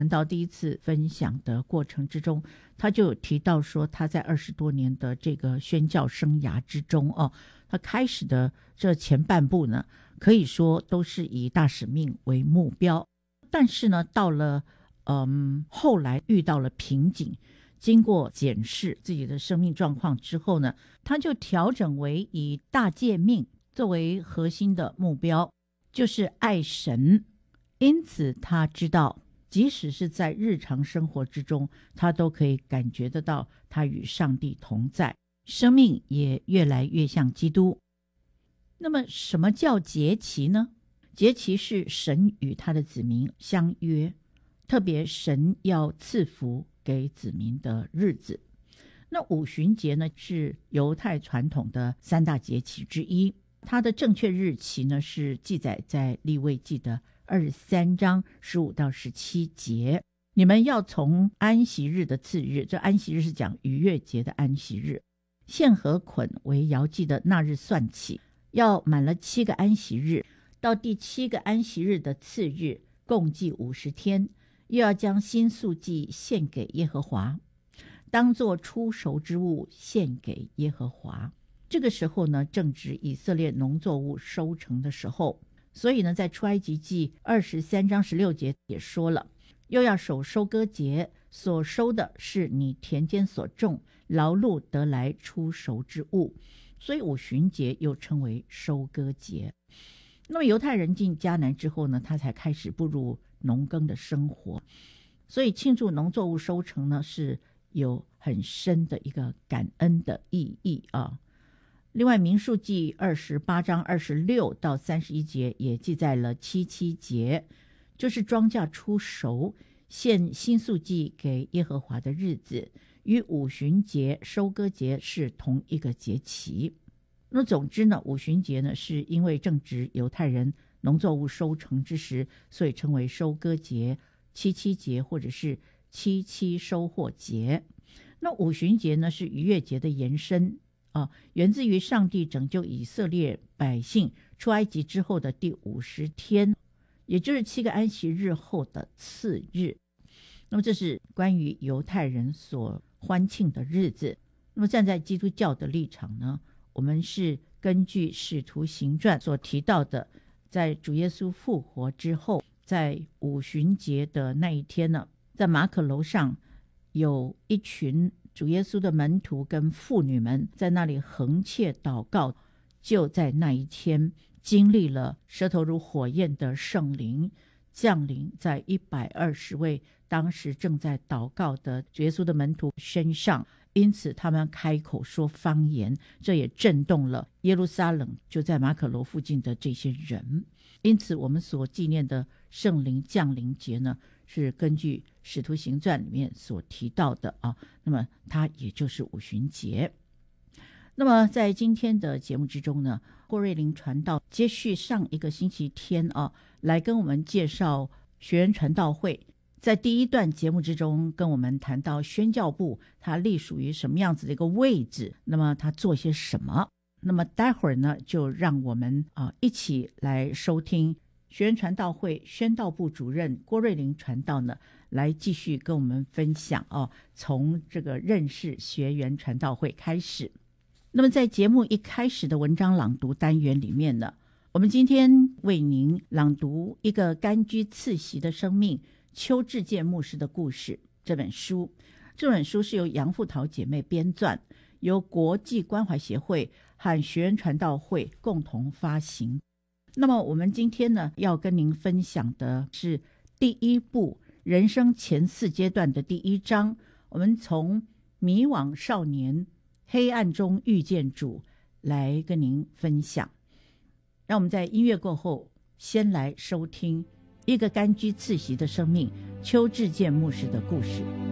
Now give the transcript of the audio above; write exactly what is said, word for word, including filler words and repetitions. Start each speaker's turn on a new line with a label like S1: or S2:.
S1: 到第一次分享的过程之中，他就有提到说他在二十多年的这个宣教生涯之中哦，他开始的这前半部呢，可以说都是以大使命为目标，但是呢到了嗯后来遇到了瓶颈，经过检视自己的生命状况之后呢，他就调整为以大诫命作为核心的目标，就是爱神。因此他知道即使是在日常生活之中，他都可以感觉得到他与上帝同在，生命也越来越像基督。那么什么叫节期呢？节期是神与他的子民相约，特别神要赐福给子民的日子。那五旬节呢，是犹太传统的三大节期之一，它的正确日期呢是记载在利未记的二十三章十五到十七节。你们要从安息日的次日，这安息日是讲逾越节的安息日，献和捆为摇祭的那日算起，要满了七个安息日，到第七个安息日的次日，共计五十天，又要将新素祭献给耶和华，当作初熟之物献给耶和华。这个时候呢，正值以色列农作物收成的时候，所以呢，在出埃及记二十三章十六节也说了，又要守收割节，所收的是你田间所种劳碌得来初熟之物，所以五旬节又称为收割节。那么犹太人进迦南之后呢，他才开始步入农耕的生活，所以庆祝农作物收成呢，是有很深的一个感恩的意义啊。另外民数记二十八章二十六到三十一节也记载了七七节，就是庄稼出熟献新素祭给耶和华的日子，与五旬节收割节是同一个节期。那总之呢，五旬节呢是因为正值犹太人农作物收成之时，所以称为收割节、七七节或者是七七收获节。那五旬节呢是逾越节的延伸啊，源自于上帝拯救以色列百姓出埃及之后的第五十天，也就是七个安息日后的次日。那么这是关于犹太人所欢庆的日子。那么站在基督教的立场呢，我们是根据使徒行传所提到的，在主耶稣复活之后，在五旬节的那一天呢，在马可楼上有一群主耶稣的门徒跟妇女们在那里横切祷告，就在那一天经历了舌头如火焰的圣灵降临在一百二十位当时正在祷告的主耶稣的门徒身上，因此他们开口说方言，这也震动了耶路撒冷就在马可楼附近的这些人。因此我们所纪念的圣灵降临节呢，是根据使徒行传里面所提到的啊，那么它也就是五旬节。那么在今天的节目之中呢，郭瑞玲传道接续上一个星期天啊，来跟我们介绍学园传道会。在第一段节目之中跟我们谈到宣教部它隶属于什么样子的一个位置，那么它做些什么。那么待会儿呢，就让我们啊一起来收听学园传道会宣道部主任郭瑞玲传道呢，来继续跟我们分享哦，从这个认识学园传道会开始。那么在节目一开始的文章朗读单元里面呢，我们今天为您朗读一个甘居次席的生命邱志健牧师的故事这本书。这本书是由杨富桃姐妹编撰，由国际关怀协会和学园传道会共同发行。那么我们今天呢，要跟您分享的是第一部人生前四阶段的第一章，我们从迷惘少年黑暗中遇见主来跟您分享。让我们在音乐过后先来收听一个甘居次席的生命邱志健牧师的故事。